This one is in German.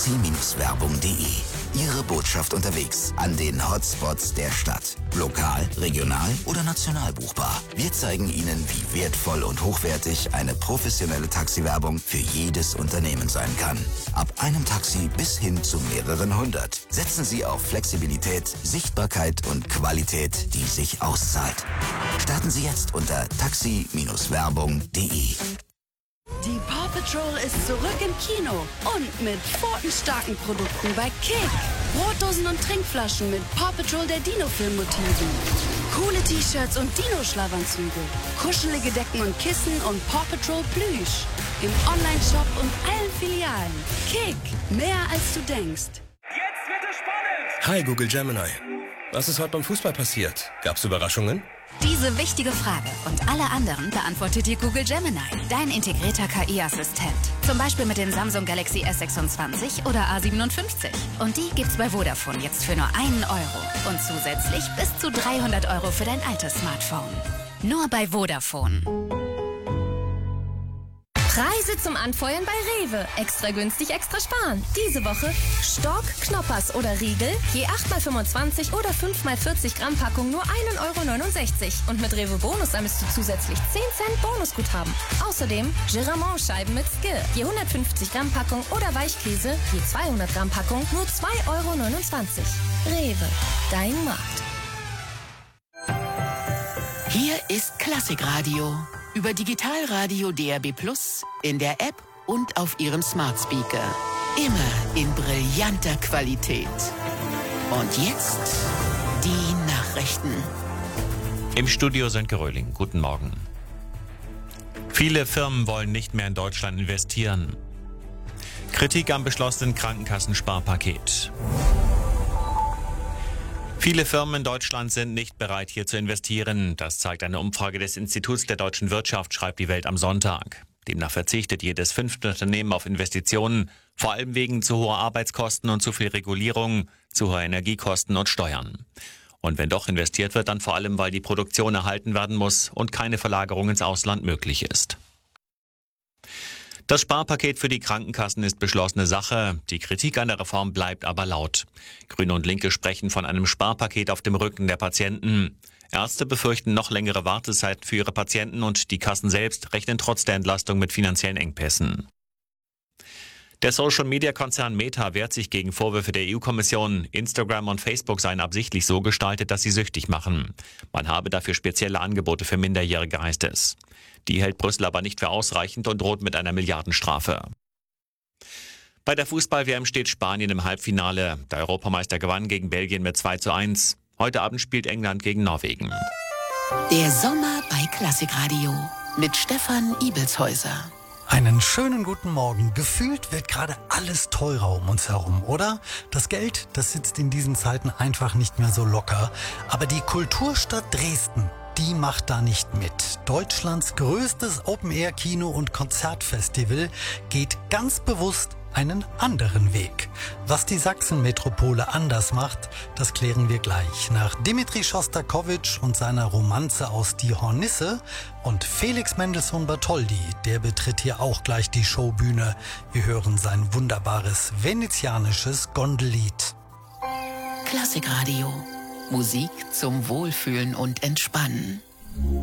taxi-werbung.de. Ihre Botschaft unterwegs an den Hotspots der Stadt. Lokal, regional oder national buchbar. Wir zeigen Ihnen, wie wertvoll und hochwertig eine professionelle Taxiwerbung für jedes Unternehmen sein kann. Ab einem Taxi bis hin zu mehreren hundert. Setzen Sie auf Flexibilität, Sichtbarkeit und Qualität, die sich auszahlt. Starten Sie jetzt unter taxi-werbung.de. Die Paw Patrol ist zurück im Kino und mit pfotenstarken Produkten bei Kick. Brotdosen und Trinkflaschen mit Paw Patrol der Dino-Film-Motiven. Coole T-Shirts und Dino-Schlafanzüge. Kuschelige Decken und Kissen und Paw Patrol Plüsch. Im Online-Shop und allen Filialen. Kick, mehr als du denkst. Jetzt wird es spannend! Hi Google Gemini. Was ist heute beim Fußball passiert? Gab's Überraschungen? Diese wichtige Frage und alle anderen beantwortet dir Google Gemini, dein integrierter KI-Assistent. Zum Beispiel mit den Samsung Galaxy S26 oder A57. Und die gibt's bei Vodafone jetzt für nur 1 Euro. Und zusätzlich bis zu 300 Euro für dein altes Smartphone. Nur bei Vodafone. Preise zum Anfeuern bei Rewe. Extra günstig, extra sparen. Diese Woche Stock, Knoppers oder Riegel, je 8x25 oder 5x40 Gramm Packung nur 1,69 Euro. Und mit Rewe Bonus sammelst du zusätzlich 10 Cent Bonusguthaben. Außerdem Giramont-Scheiben mit Skill, je 150 Gramm Packung oder Weichkäse, je 200 Gramm Packung nur 2,29 Euro. Rewe, dein Markt. Hier ist Klassikradio. Über Digitalradio DAB+, in der App und auf Ihrem Smart Speaker. Immer in brillanter Qualität. Und jetzt die Nachrichten. Im Studio Sönke Röhling. Guten Morgen. Viele Firmen wollen nicht mehr in Deutschland investieren. Kritik am beschlossenen Krankenkassensparpaket. Viele Firmen in Deutschland sind nicht bereit, hier zu investieren. Das zeigt eine Umfrage des Instituts der deutschen Wirtschaft, schreibt die Welt am Sonntag. Demnach verzichtet jedes 5. Unternehmen auf Investitionen, vor allem wegen zu hoher Arbeitskosten und zu viel Regulierung, zu hoher Energiekosten und Steuern. Und wenn doch investiert wird, dann vor allem, weil die Produktion erhalten werden muss und keine Verlagerung ins Ausland möglich ist. Das Sparpaket für die Krankenkassen ist beschlossene Sache. Die Kritik an der Reform bleibt aber laut. Grüne und Linke sprechen von einem Sparpaket auf dem Rücken der Patienten. Ärzte befürchten noch längere Wartezeiten für ihre Patienten und die Kassen selbst rechnen trotz der Entlastung mit finanziellen Engpässen. Der Social-Media-Konzern Meta wehrt sich gegen Vorwürfe der EU-Kommission. Instagram und Facebook seien absichtlich so gestaltet, dass sie süchtig machen. Man habe dafür spezielle Angebote für Minderjährige, heißt es. Die hält Brüssel aber nicht für ausreichend und droht mit einer Milliardenstrafe. Bei der Fußball-WM steht Spanien im Halbfinale. Der Europameister gewann gegen Belgien mit 2:1. Heute Abend spielt England gegen Norwegen. Der Sommer bei Klassikradio mit Stefan Ibelshäuser. Einen schönen guten Morgen. Gefühlt wird gerade alles teurer um uns herum, oder? Das Geld, das sitzt in diesen Zeiten einfach nicht mehr so locker. Aber die Kulturstadt Dresden, die macht da nicht mit. Deutschlands größtes Open-Air-Kino- und Konzertfestival geht ganz bewusst einen anderen Weg. Was die Sachsen-Metropole anders macht, das klären wir gleich. Nach Dimitri Schostakowitsch und seiner Romanze aus Die Hornisse und Felix Mendelssohn-Bartholdy, der betritt hier auch gleich die Showbühne. Wir hören sein wunderbares venezianisches Gondellied. Klassikradio. Musik zum Wohlfühlen und Entspannen.